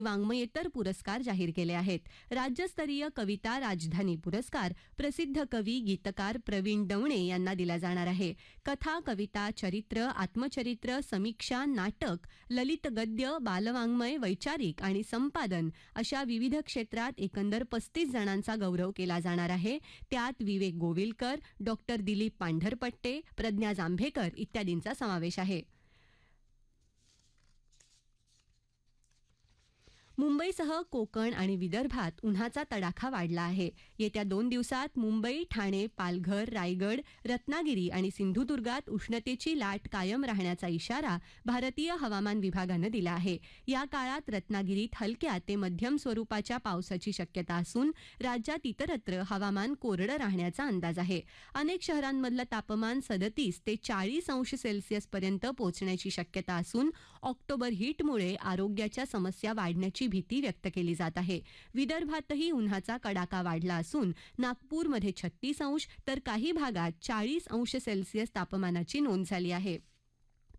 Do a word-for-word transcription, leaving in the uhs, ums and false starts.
वाङ्मयेतर पुरस्कार जाहीर केले आहेत. राज्यस्तरीय कविता राजधानी पुरस्कार प्रसिद्ध कवी गीतकार प्रवीण दवणे यांना दिला जाणार आहे. कथा, कविता, चरित्र, आत्मचरित्र, समीक्षा, नाटक, ललित गद्य, बालवाङ्मय, वैचारिक आणि संपादन अशा विविध क्षेत्रात एकंदर पस्तीस जणांचा गौरव केला जाणार आहे. त्यात विवेक गोविलकर, डॉक्टर दिलीप पांढरपट्टे, प्रज्ञा जांभेकर इत्यादींचा समावेश आहे. मुंबईसह कोकण आणि विदर्भात उन्हाचा तडाखा वाढला आहे. येत्या दोन दिवसात मुंबई, ठाणे, पालघर, रायगड, रत्नागिरी आणि सिंधुदुर्गात उष्णतेची लाट कायम राहण्याचा इशारा भारतीय हवामान विभागानं दिला आहे. या काळात रत्नागिरीत हलक्या ते मध्यम स्वरूपाच्या पावसाची शक्यता असून राज्यात इतरत्र हवामान कोरडं राहण्याचा अंदाज आहे. अनेक शहरांमधलं तापमान सदतीस ते चाळीस अंश सेल्सिअसपर्यंत पोहोचण्याची शक्यता असून ऑक्टोबर हीटमुळे आरोग्याच्या समस्या वाढण्याची भीती व्यक्त केली जात आहे. विदर्भातही उन्हाचा कडाका वाढला असून नागपूरमध्ये छत्तीस अंश तर काही भागात चाळीस अंश सेल्सिअस तापमानाची नोंद झाली आहे.